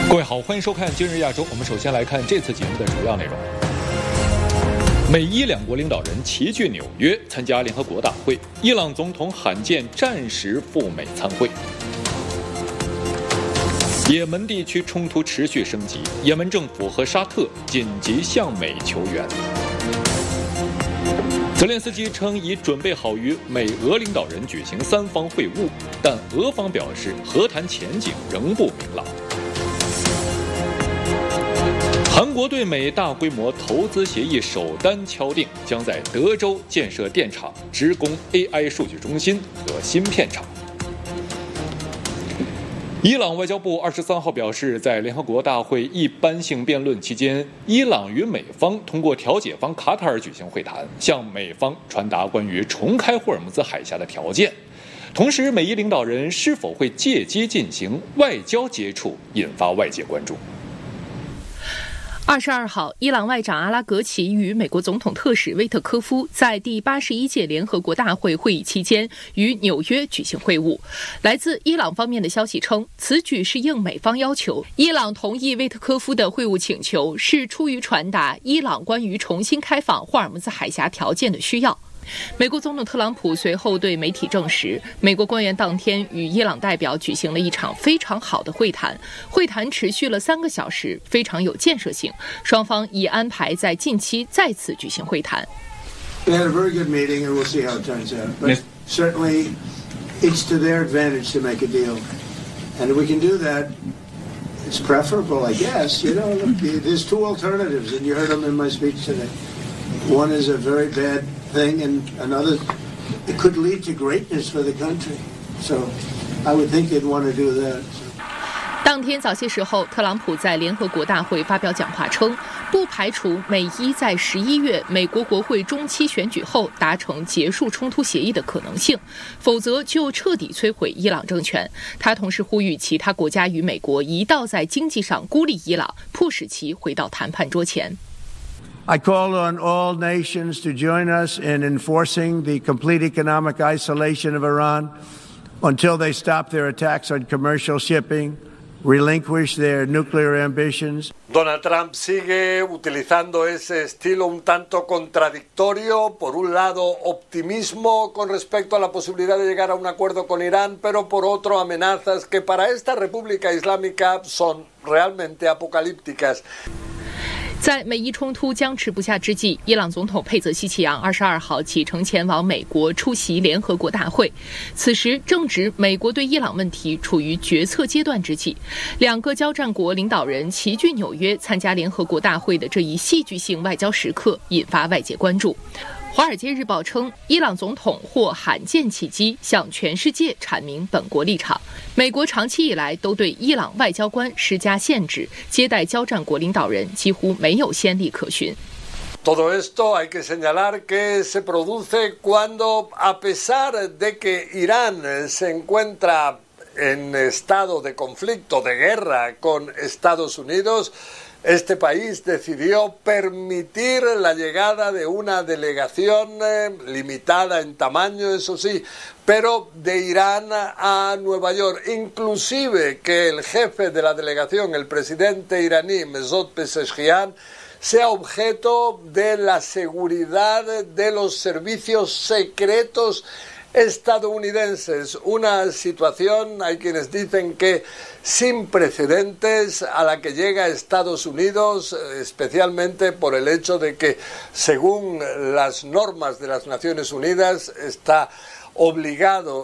各位好，欢迎收看今日亚洲。我们首先来看这次节目的主要内容。美伊两国领导人齐聚纽约参加联合国大会，伊朗总统罕见战时赴美参会。也门地区冲突持续升级，也门政府和沙特紧急向美求援。泽连斯基称已准备好与美俄领导人举行三方会晤，但俄方表示和谈前景仍不明朗。韩国对美大规模投资协议首单敲定，将在德州建设电厂，直供 AI 数据中心和芯片厂。伊朗外交部23号表示，在联合国大会一般性辩论期间，伊朗与美方通过调解方卡塔尔举行会谈，向美方传达关于重开霍尔木兹海峡的条件。同时，美伊领导人是否会借机进行外交接触，引发外界关注。 22号，伊朗外长阿拉格齐与美国总统特使威特科夫在第81届联合国大会会议期间于纽约举行会晤。来自伊朗方面的消息称，此举是应美方要求，伊朗同意威特科夫的会晤请求是出于传达伊朗关于重新开放霍尔木兹海峡条件的需要。美国总统特朗普随后对媒体证实，美国官员当天与伊朗代表举行了一场非常好的会谈，会谈持续了3个小时，非常有建设性，双方已安排在近期再次举行会谈。 We had a very good meeting and we'll see how it turns out. But certainly it's to their advantage to make a deal. And if we can do that, it's preferable, I guess. You know, there's two alternatives, and you heard them in my speech today. One is a very bad thing, and another, it could lead to greatness for the country. So I would think you'd want to do that. 当天早些时候，特朗普在联合国大会发表讲话称，不排除美伊在11月美国国会中期选举后达成结束冲突协议的可能性，否则就彻底摧毁伊朗政权。他同时呼吁其他国家与美国一道在经济上孤立伊朗，迫使其回到谈判桌前。 I call on all nations to join us in enforcing the complete economic isolation of Iran until they stop their attacks on commercial shipping, relinquish their nuclear ambitions. Donald Trump sigue utilizando ese estilo un tanto contradictorio. Por un lado, optimismo con respecto a la posibilidad de llegar a un acuerdo con Irán, pero por otro, amenazas que para esta República Islámica son realmente apocalípticas. 在美伊冲突僵持不下之际，伊朗总统佩泽西奇扬22号启程前往美国出席联合国大会。此时正值美国对伊朗问题处于决策阶段之际，两个交战国领导人齐聚纽约参加联合国大会的这一戏剧性外交时刻，引发外界关注。《华尔街日报》称，伊朗总统或罕见契机向全世界阐明本国立场。美国长期以来都对伊朗外交官施加限制，接待交战国领导人几乎没有先例可循。 Todo esto hay que señalar que se produce cuando, a pesar de que Irán se encuentra en estado de conflicto, de guerra con Estados Unidos,Este país decidió permitir la llegada de una delegación limitada en tamaño, eso sí, pero de Irán a Nueva York. Inclusive que el jefe de la delegación, el presidente iraní Mesut Pezeshkian, sea objeto de la seguridad de los servicios secretos estadounidenses. Una situación, hay quienes dicen que sin precedentes, a la que llega Estados Unidos, especialmente por el hecho de que, según las normas de las Naciones Unidas, está obligado